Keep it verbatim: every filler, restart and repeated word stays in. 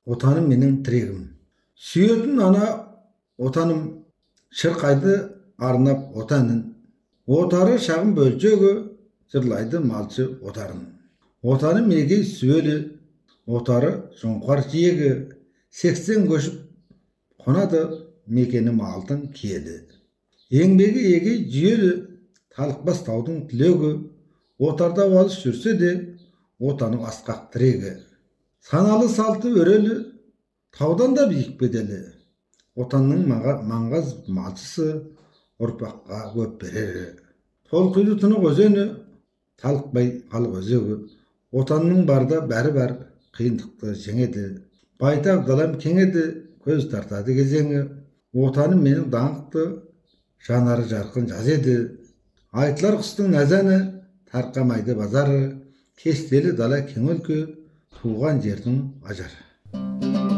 Отаным менің тірегім. Сүйетін ана отаным, шырқайды арнап отанын. Отары шағын бөлшегі, жырлайды малшы отарын. Отаным егей сөйлі, отары жоңқар жиегі. Сексен көшіп қонады, мекенім алтын киелі. Еңбегі егей жүйелі, талықпас таудың түлегі. Отарда алыс жүрсе де, отаның асқақ тірегі. Саналы салты өрелі, таудан да биік беделі. Отанның маңғаз малшысы, ұрпаққа көп берері. Толқиды тұнық өзені, талықпай халық өзегі. Отанның барда бәрі бар, қиындықты жеңеді. Байтақ далам кеңеді, көз тартады кезеңі. Отаным менің даңқты, жанары жарқын жаз еді. Айтылар құстың нәзәні, тарқамайды базары. Кестелі дала кең өлке, туған жердің ажары.